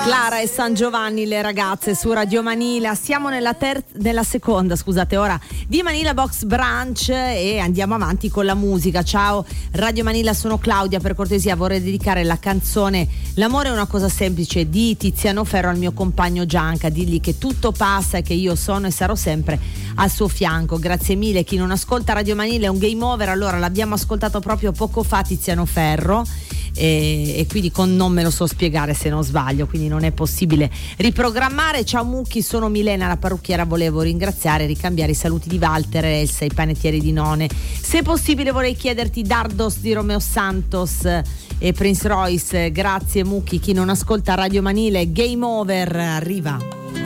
Clara e San Giovanni, le ragazze su Radio Manila. Siamo nella seconda ora di Manila Box Brunch e andiamo avanti con la musica. Ciao Radio Manila, sono Claudia. Per cortesia vorrei dedicare la canzone L'amore è una cosa semplice di Tiziano Ferro al mio compagno Gianca. Digli che tutto passa e che io sono e sarò sempre al suo fianco. Grazie mille. Chi non ascolta Radio Manila è un game over. Allora, l'abbiamo ascoltato proprio poco fa, Tiziano Ferro, e quindi non me lo so spiegare se non sbaglio, quindi non è possibile riprogrammare. Ciao Mucchi, sono Milena, la parrucchiera. Volevo ringraziare e ricambiare i saluti di Walter, Elsa, i panettieri di None. Se possibile vorrei chiederti Dardos di Romeo Santos e Prince Royce. Grazie Mucchi. Chi non ascolta Radio Manila è game over. Arriva.